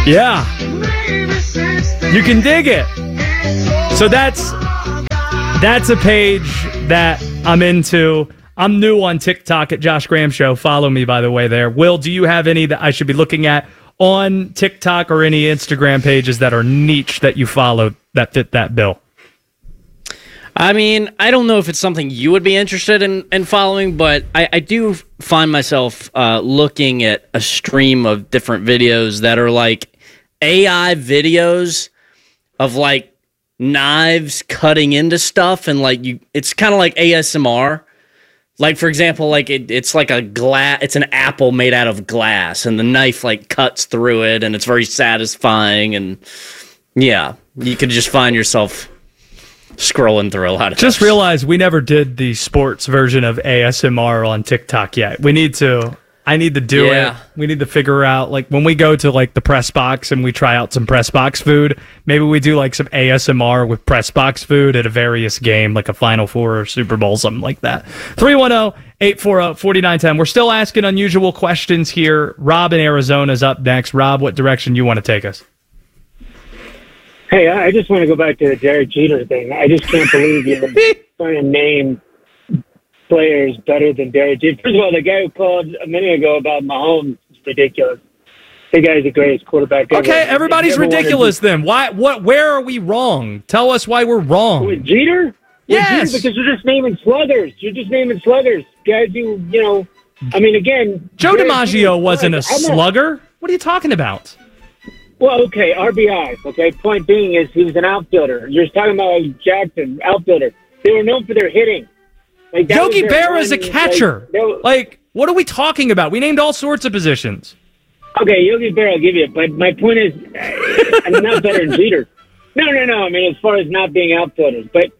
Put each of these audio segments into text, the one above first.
Yeah. You can dig it. So that's a page that I'm into. I'm new on TikTok at Josh Graham Show. Follow me, by the way, there. Will, do you have any that I should be looking at on TikTok or any Instagram pages that are niche that you follow that fit that bill? I mean, I don't know if it's something you would be interested in following, but I do find myself looking at a stream of different videos that are like AI videos of like knives cutting into stuff, and like it's kind of like ASMR. Like, for example, like it's like it's an apple made out of glass, and the knife like cuts through it, and it's very satisfying. And yeah, you could just find yourself scrolling through a lot of Just realized we never did the sports version of ASMR on TikTok yet. I need to do it. We need to figure out, like, when we go to, like, the press box and we try out some press box food, maybe we do, like, some ASMR with press box food at a various game, like a Final Four or Super Bowl, something like that. 310-840-4910. We're still asking unusual questions here. Rob in Arizona is up next. Rob, what direction you want to take us? Hey, I just want to go back to the Derek Jeter thing. I just can't believe you're trying to name players better than Derek Jeter. First of all, the guy who called a minute ago about Mahomes is ridiculous. The guy's the greatest quarterback ever. Okay, everybody's ridiculous then. Where are we wrong? Tell us why we're wrong. With Jeter? Yes. With Jeter, because you're just naming sluggers. Guys who, I mean, again. Joe DiMaggio wasn't a slugger. What are you talking about? Well, okay, RBI. Okay, point being is he was an outfielder. You're talking about Jackson, outfielder. They were known for their hitting. Like, Yogi Berra is a catcher. What are we talking about? We named all sorts of positions. Okay, Yogi Berra, I'll give you it. But my point is, I'm not better than Jeter. No. I mean, as far as not being outfielders. But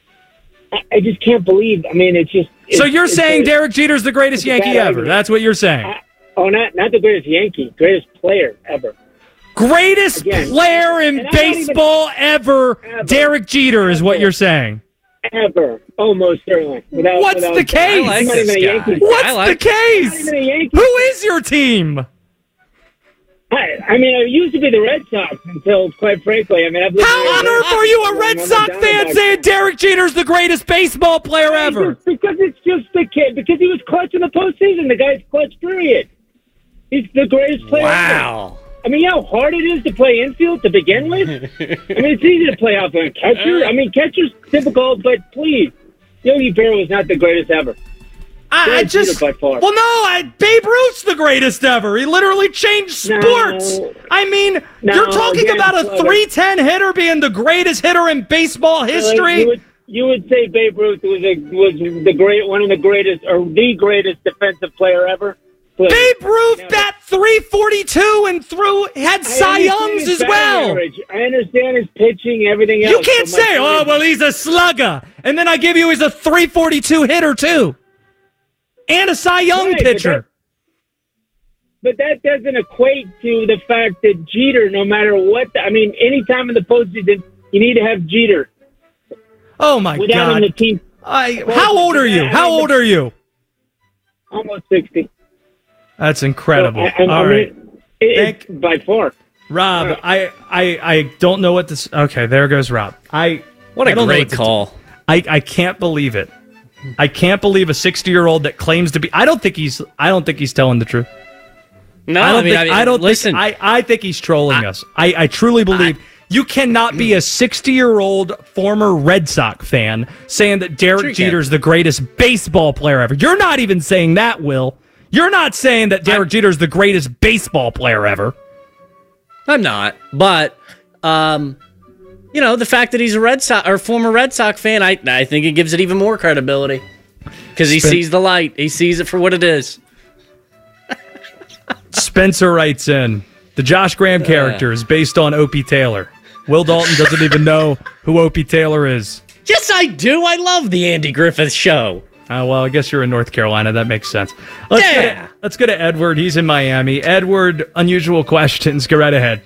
I just can't believe. I mean, it's just. So you're saying Derek Jeter's the greatest Yankee ever? That's what you're saying? Not the greatest Yankee. Greatest player ever. Greatest player in baseball ever. Derek Jeter is what you're saying. Ever. Almost certainly. What's the case? What's the case? Who is your team? I mean, I used to be the Red Sox until, quite frankly, I mean, how on earth are you a Red Sox fan saying Derek Jeter's the greatest baseball player ever? Because it's just the kid. Because he was clutch in the postseason. The guy's clutch, period. He's the greatest player ever. I mean, you know how hard it is to play infield to begin with? I mean, it's easy to play outfield. Catcher? I mean, catcher's difficult, but please. Yogi Berra was not the greatest ever. By far. Well, no, Babe Ruth's the greatest ever. He literally changed sports. You're talking about a 310 hitter being the greatest hitter in baseball history? You would say Babe Ruth was one of the greatest, or the greatest defensive player ever? Babe Ruth bat 342 and had Cy Youngs as well. I understand his pitching, everything else. You can't say, he's a slugger. And then I give you he's a 342 hitter, too. And a Cy Young pitcher. But that doesn't equate to the fact that Jeter, no matter what, any time in the postseason, you need to have Jeter. Oh, my God. On the team. How old are you? Almost 60. That's incredible. All right. By far. Rob, I don't know what this... Okay, there goes Rob. What a great call. I can't believe it. I can't believe a 60-year-old that claims to be... I don't think he's telling the truth. No, I think he's trolling us. I truly believe... You cannot be a 60-year-old former Red Sox fan saying that Derek Jeter's the greatest baseball player ever. You're not even saying that, Will. You're not saying that Derek Jeter's the greatest baseball player ever. I'm not, but the fact that he's a Red Sox or former Red Sox fan, I think it gives it even more credibility because he sees the light. He sees it for what it is. Spencer writes in, the Josh Graham character is based on Opie Taylor. Will Dalton doesn't even know who Opie Taylor is. Yes, I do. I love the Andy Griffith Show. Oh, well, I guess you're in North Carolina. That makes sense. Let's go to Edward. He's in Miami. Edward, unusual questions. Go right ahead.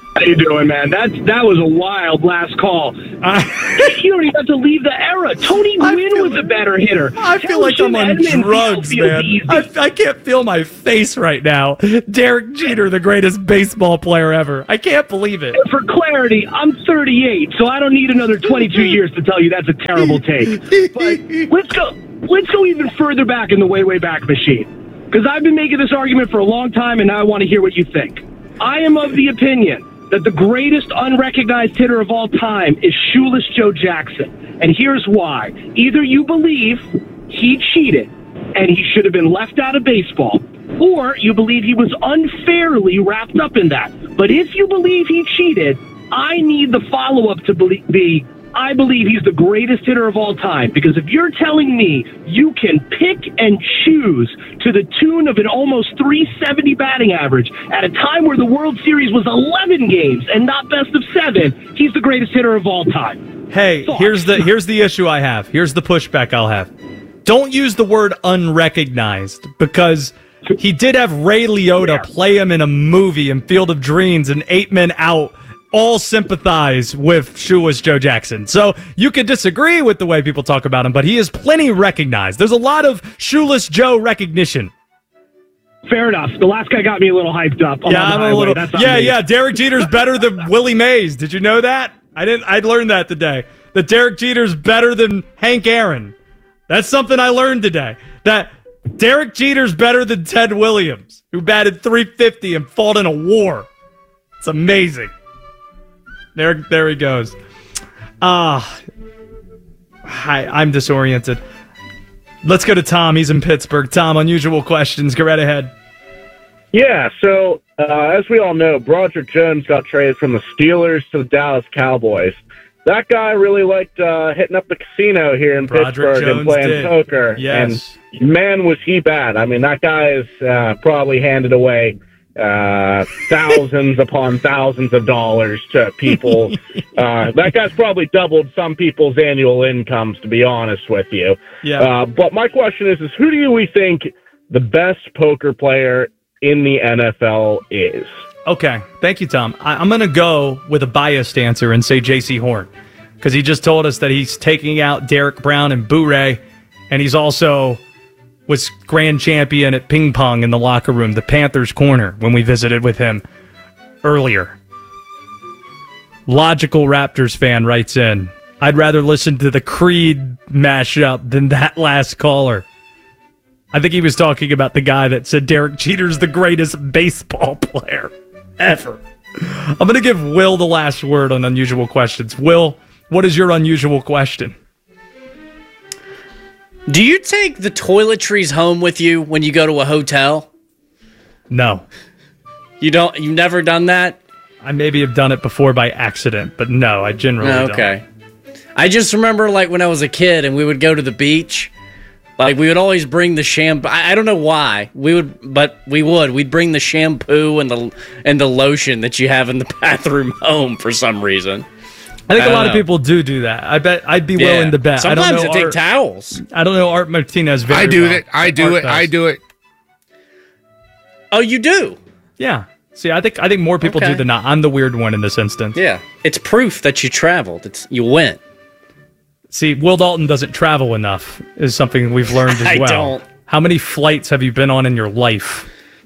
How you doing, man? That was a wild last call. You don't even have to leave the era. Tony Gwynn was a better hitter. I feel like I'm on drugs, man. I can't feel my face right now. Derek Jeter, the greatest baseball player ever. I can't believe it. For clarity, I'm 38, so I don't need another 22 years to tell you that's a terrible take. But let's go even further back in the way back machine. Because I've been making this argument for a long time, and now I want to hear what you think. I am of the opinion that the greatest unrecognized hitter of all time is Shoeless Joe Jackson. And here's why. Either you believe he cheated and he should have been left out of baseball, or you believe he was unfairly wrapped up in that. But if you believe he cheated, I need the follow-up to be, I believe he's the greatest hitter of all time. Because if you're telling me you can pick and choose to the tune of an almost 370 batting average at a time where the World Series was 11 games and not best of 7, he's the greatest hitter of all time. Hey, here's the issue I have. Here's the pushback I'll have. Don't use the word unrecognized, because he did have Ray Liotta play him in a movie in Field of Dreams and 8 Men Out. All sympathize with Shoeless Joe Jackson. So you could disagree with the way people talk about him, but he is plenty recognized. There's a lot of Shoeless Joe recognition. Fair enough. The last guy got me a little hyped up. I'm a little. Yeah. Derek Jeter's better than Willie Mays. Did you know that? I learned that today. That Derek Jeter's better than Hank Aaron. That's something I learned today. That Derek Jeter's better than Ted Williams, who batted .350 and fought in a war. It's amazing. There he goes. Hi, I'm disoriented. Let's go to Tom. He's in Pittsburgh. Tom, unusual questions. Go right ahead. Yeah, so as we all know, Broderick Jones got traded from the Steelers to the Dallas Cowboys. That guy really liked hitting up the casino here in Pittsburgh and playing poker. Yes. And man, was he bad. I mean, that guy has probably handed away thousands upon thousands of dollars to people. That guy's probably doubled some people's annual incomes, to be honest with you. Yeah. But my question is who do we think the best poker player in the NFL is? Okay. Thank you, Tom. I'm going to go with a biased answer and say J.C. Horn, because he just told us that he's taking out Derek Brown and Boo Ray, and he's also was grand champion at ping pong in the locker room, the Panthers corner, when we visited with him earlier. Logical Raptors fan writes in, I'd rather listen to the Creed mashup than that last caller. I think he was talking about the guy that said Derek Jeter's the greatest baseball player ever. I'm going to give Will the last word on unusual questions. Will, what is your unusual question? Do you take the toiletries home with you when you go to a hotel? No. You don't? You've never done that? I maybe have done it before by accident, but no, I generally don't. Okay. I just remember, like, when I was a kid and we would go to the beach, like, we would always bring the shampoo. I don't know why. We'd bring the shampoo and the lotion that you have in the bathroom home for some reason. I think a lot of people do that. I bet I'd be willing to bet. Sometimes I take towels. I don't know Art Martinez very I do well. it. I do it. Oh, you do? Yeah. See, I think more people do than not. I'm the weird one in this instance. Yeah. It's proof that you traveled. You went. See, Will Dalton doesn't travel enough is something we've learned as well. I don't. How many flights have you been on in your life?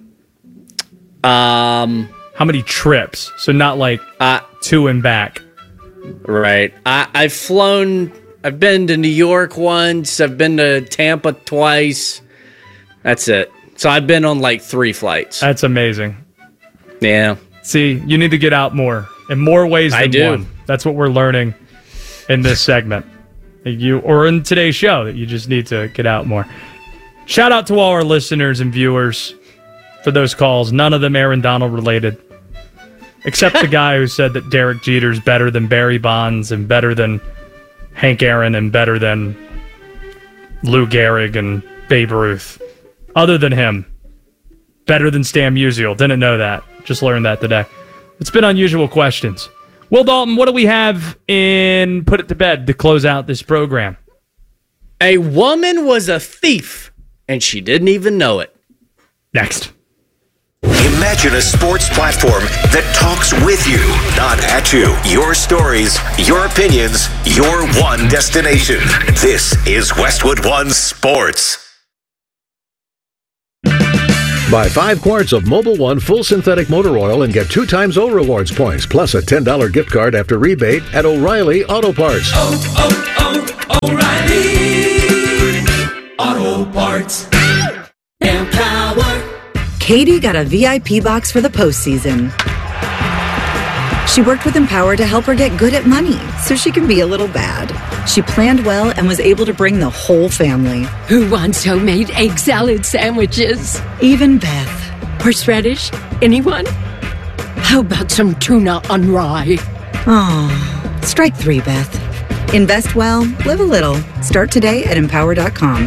How many trips? So not like 2 and back. Right. I've been to New York once. I've been to Tampa twice. That's it. So I've been on like 3 flights. That's amazing. Yeah. See, you need to get out more in more ways than one. That's what we're learning in this segment. Or in today's show, that you just need to get out more. Shout out to all our listeners and viewers for those calls. None of them Aaron Donald related. Except the guy who said that Derek Jeter's better than Barry Bonds and better than Hank Aaron and better than Lou Gehrig and Babe Ruth. Other than him, better than Stan Musial. Didn't know that. Just learned that today. It's been unusual questions. Will Dalton, what do we have in Put It to Bed to close out this program? A woman was a thief, and she didn't even know it. Next. Imagine a sports platform that talks with you, not at you. Your stories, your opinions, your one destination. This is Westwood One Sports. Buy 5 quarts of Mobil One full synthetic motor oil and get 2 times O Rewards points, plus a $10 gift card after rebate at O'Reilly Auto Parts. O'Reilly Auto Parts. Empower. Katie got a VIP box for the postseason. She worked with Empower to help her get good at money so she can be a little bad. She planned well and was able to bring the whole family. Who wants homemade egg salad sandwiches? Even Beth. Horseradish? Anyone? How about some tuna on rye? Oh, strike 3, Beth. Invest well, live a little. Start today at Empower.com.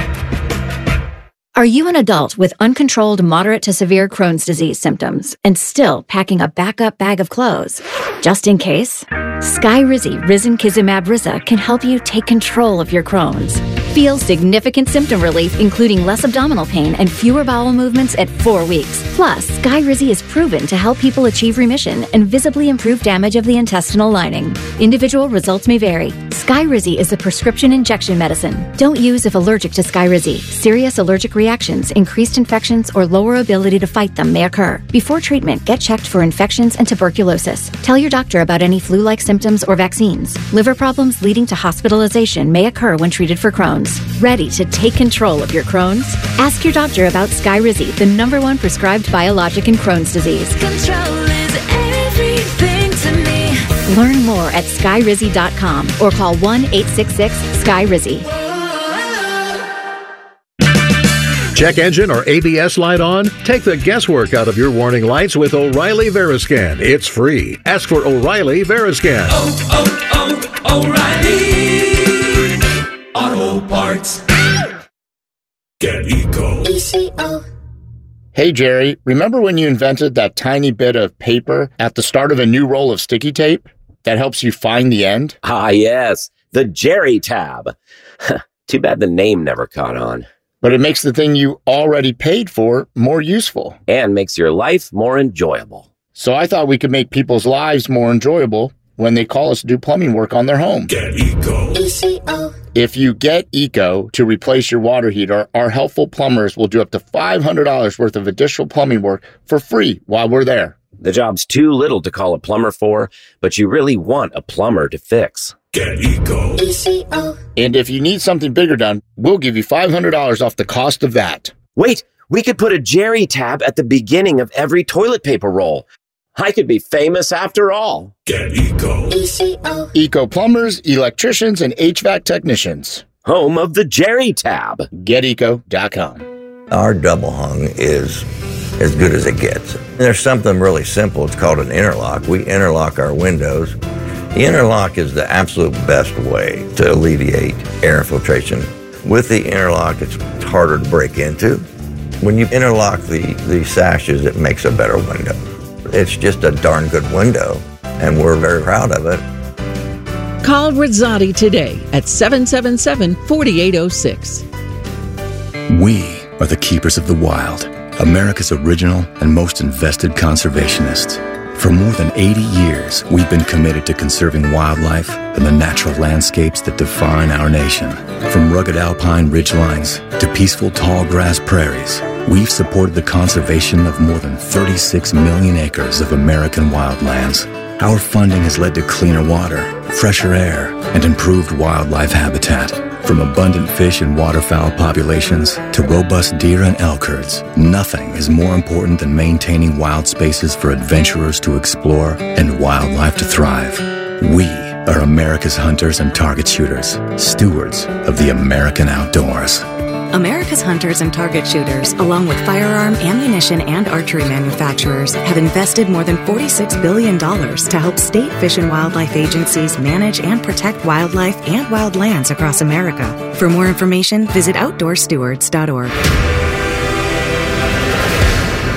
Are you an adult with uncontrolled moderate to severe Crohn's disease symptoms and still packing a backup bag of clothes? Just in case, Skyrizi Risankizumab Riza can help you take control of your Crohn's. Feel significant symptom relief, including less abdominal pain and fewer bowel movements at 4 weeks. Plus, Skyrizi is proven to help people achieve remission and visibly improve damage of the intestinal lining. Individual results may vary. Skyrizi is a prescription injection medicine. Don't use if allergic to Skyrizi. Serious allergic reactions, increased infections, or lower ability to fight them may occur. Before treatment, get checked for infections and tuberculosis. Tell your doctor about any flu-like symptoms or vaccines. Liver problems leading to hospitalization may occur when treated for Crohn's. Ready to take control of your Crohn's? Ask your doctor about Skyrizi, the #1 prescribed biologic in Crohn's disease. Control is everything to me. Learn more at Skyrizi.com or call 1-866-SKYRIZI. Check engine or ABS light on? Take the guesswork out of your warning lights with O'Reilly Veriscan. It's free. Ask for O'Reilly Veriscan. O'Reilly Auto Parts. Get Eco. ECO. Hey, Jerry, remember when you invented that tiny bit of paper at the start of a new roll of sticky tape that helps you find the end? Ah, yes. The Jerry tab. Too bad the name never caught on. But it makes the thing you already paid for more useful. And makes your life more enjoyable. So I thought we could make people's lives more enjoyable when they call us to do plumbing work on their home. Get Eco. ECO. If you get Eco to replace your water heater, our helpful plumbers will do up to $500 worth of additional plumbing work for free while we're there. The job's too little to call a plumber for, but you really want a plumber to fix. Get Eco. ECO. And if you need something bigger done, we'll give you $500 off the cost of that. Wait, we could put a Jerry tab at the beginning of every toilet paper roll. I could be famous after all. Get Eco. ECO. Eco plumbers, electricians, and HVAC technicians. Home of the Jerry tab. GetEco.com. Our double hung is as good as it gets. There's something really simple. It's called an interlock. We interlock our windows. The interlock is the absolute best way to alleviate air infiltration. With the interlock, it's harder to break into. When you interlock the sashes, it makes a better window. It's just a darn good window, and we're very proud of it. Call Rizzotti today at 777-4806. We are the keepers of the wild, America's original and most invested conservationists. For more than 80 years, we've been committed to conserving wildlife and the natural landscapes that define our nation. From rugged alpine ridgelines to peaceful tall grass prairies, we've supported the conservation of more than 36 million acres of American wildlands. Our funding has led to cleaner water, fresher air, and improved wildlife habitat. From abundant fish and waterfowl populations to robust deer and elk herds, nothing is more important than maintaining wild spaces for adventurers to explore and wildlife to thrive. We are America's hunters and target shooters, stewards of the American outdoors. America's hunters and target shooters, along with firearm, ammunition, and archery manufacturers, have invested more than $46 billion to help state fish and wildlife agencies manage and protect wildlife and wildlands across America. For more information, visit OutdoorStewards.org. Hi,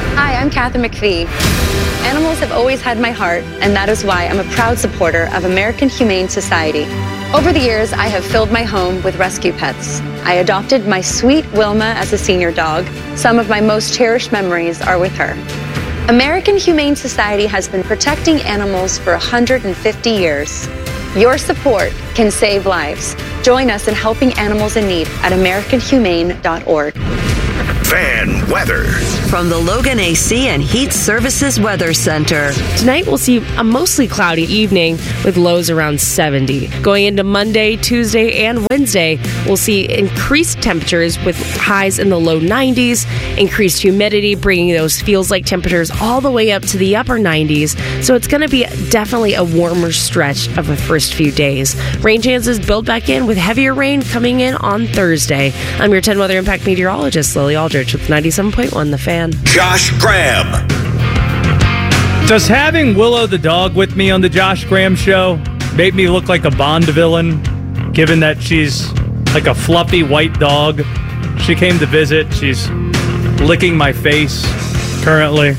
I'm Catherine McPhee. Animals have always had my heart, and that is why I'm a proud supporter of American Humane Society. Over the years, I have filled my home with rescue pets. I adopted my sweet Wilma as a senior dog. Some of my most cherished memories are with her. American Humane Society has been protecting animals for 150 years. Your support can save lives. Join us in helping animals in need at AmericanHumane.org. Fan weather. From the Logan AC and Heat Services Weather Center. Tonight we'll see a mostly cloudy evening with lows around 70. Going into Monday, Tuesday, and Wednesday, we'll see increased temperatures with highs in the low 90s, increased humidity, bringing those feels-like temperatures all the way up to the upper 90s. So it's going to be definitely a warmer stretch of the first few days. Rain chances build back in with heavier rain coming in on Thursday. I'm your 10 Weather Impact meteorologist, Lily Aldrich, with 97.1 The Fan. Josh Graham. Does having Willow the dog with me on the Josh Graham show make me look like a Bond villain, given that she's like a fluffy white dog? She came to visit. She's licking my face currently.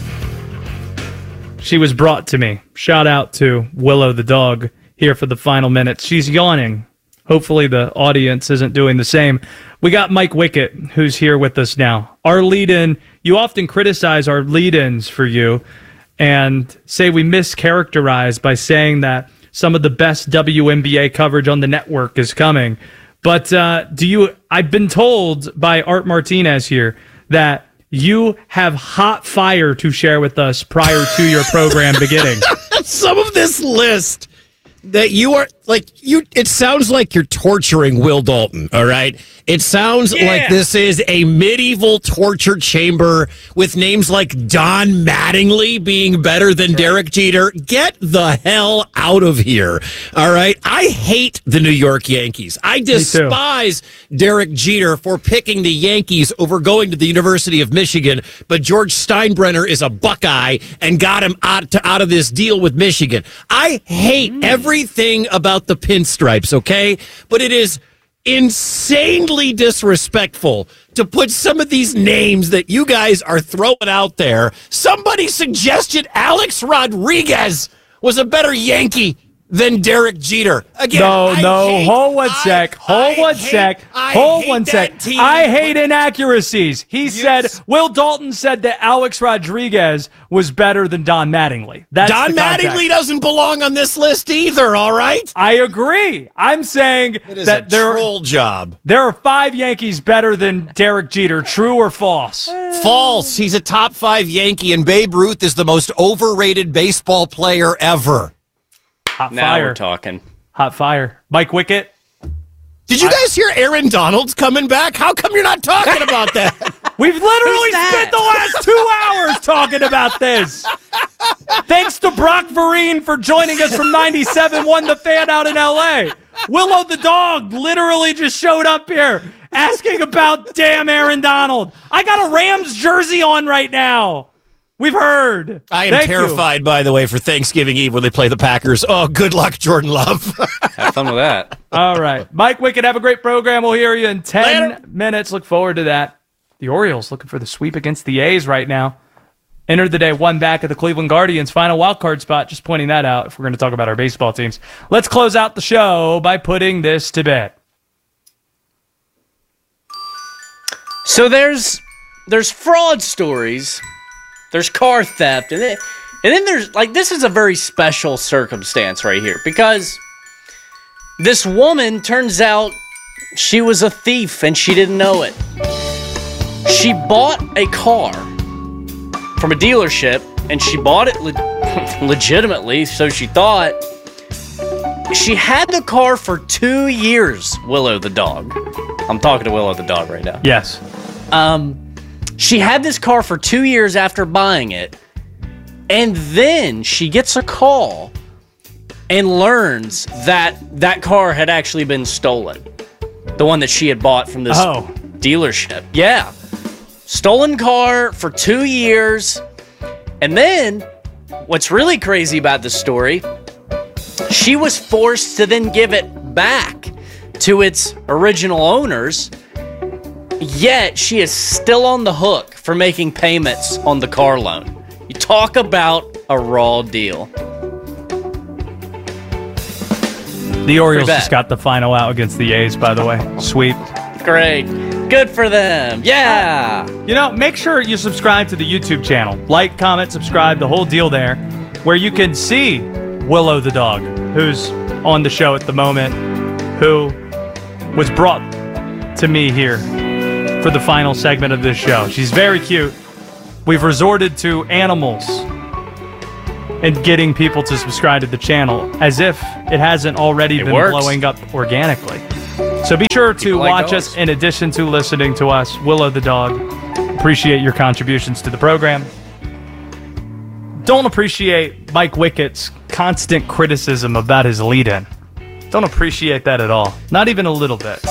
She was brought to me. Shout out to Willow the dog here for the final minutes. She's yawning. Hopefully the audience isn't doing the same. We got Mike Wickett, who's here with us now. Our lead-in, you often criticize our lead-ins for you and say we mischaracterize by saying that some of the best WNBA coverage on the network is coming. But I've been told by Art Martinez here that you have hot fire to share with us prior to your program beginning. Some of this list that you are it sounds like you're torturing Will Dalton, all right? It sounds like this is a medieval torture chamber with names like Don Mattingly being better than Derek Jeter. Get the hell out of here, all right? I hate the New York Yankees. I despise Derek Jeter for picking the Yankees over going to the University of Michigan, but George Steinbrenner is a Buckeye and got him out of this deal with Michigan. I hate everything about the pinstripes, okay? But it is insanely disrespectful to put some of these names that you guys are throwing out there. Somebody suggested Alex Rodriguez was a better Yankee than Derek Jeter. Again, hold one sec. I hate inaccuracies. He said, Will Dalton said that Alex Rodriguez was better than Don Mattingly. Don Mattingly doesn't belong on this list either, all right? I agree. I'm saying that troll job. There are 5 Yankees better than Derek Jeter. True or false? False. He's a top 5 Yankee, and Babe Ruth is the most overrated baseball player ever. Hot now fire. We're talking. Hot fire. Mike Wickett. Did you guys hear Aaron Donald's coming back? How come you're not talking about that? We've literally spent the last 2 hours talking about this. Thanks to Brock Vereen for joining us from 97.1 The Fan out in L.A. Willow the dog literally just showed up here asking about damn Aaron Donald. I got a Rams jersey on right now. We've heard. I am terrified, by the way, for Thanksgiving Eve when they play the Packers. Oh, good luck, Jordan Love. Have fun with that. All right. Mike Wickett, have a great program. We'll hear you in 10 minutes. Look forward to that. The Orioles looking for the sweep against the A's right now. Entered the day 1 back at the Cleveland Guardians' final wildcard spot. Just pointing that out if we're going to talk about our baseball teams. Let's close out the show by putting this to bed. So there's fraud stories. There's car theft, and then there's, this is a very special circumstance right here, because this woman, turns out, she was a thief, and she didn't know it. She bought a car from a dealership, and she bought it legitimately, so she thought. She had the car for 2 years, Willow the dog. I'm talking to Willow the dog right now. Yes. She had this car for 2 years after buying it, and then she gets a call and learns that that car had actually been stolen. The one that she had bought from this dealership. Yeah. Stolen car for 2 years. And then, what's really crazy about this story, she was forced to then give it back to its original owners. Yet, she is still on the hook for making payments on the car loan. You talk about a raw deal. The Orioles just got the final out against the A's, by the way. Sweep. Great. Good for them. Yeah. Make sure you subscribe to the YouTube channel. Like, comment, subscribe, the whole deal there, where you can see Willow the dog, who's on the show at the moment, who was brought to me here for the final segment of this show. She's very cute. We've resorted to animals and getting people to subscribe to the channel as if it hasn't already been blowing up organically. So be sure to watch us in addition to listening to us. Willow the dog. Appreciate your contributions to the program. Don't appreciate Mike Wickett's constant criticism about his lead-in. Don't appreciate that at all. Not even a little bit.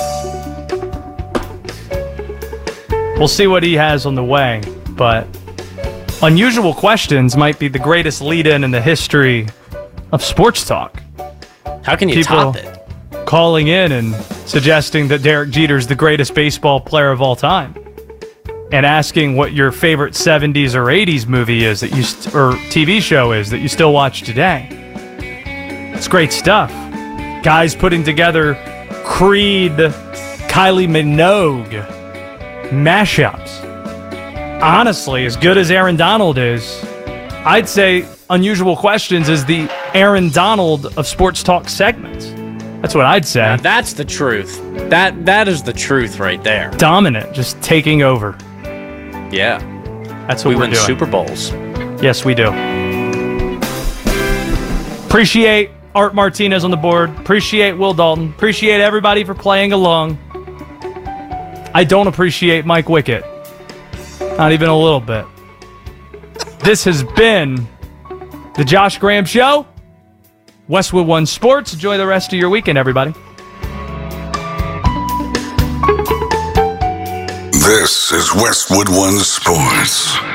We'll see what he has on the way, but Unusual Questions might be the greatest lead-in in the history of sports talk. How can you top it? Calling in and suggesting that Derek Jeter's the greatest baseball player of all time, and asking what your favorite 70s or 80s movie is that you or TV show is that you still watch today. It's great stuff. Guys putting together Creed, Kylie Minogue mashups. Honestly, as good as Aaron Donald is, I'd say Unusual Questions is the Aaron Donald of sports talk segments. That's what I'd say. Now that's the truth. That is the truth right there. Dominant, just taking over. Yeah. That's what we we're win doing. Super Bowls. Yes, we do. Appreciate Art Martinez on the board. Appreciate Will Dalton. Appreciate everybody for playing along. I don't appreciate Mike Wickett. Not even a little bit. This has been the Josh Graham Show. Westwood One Sports. Enjoy the rest of your weekend, everybody. This is Westwood One Sports.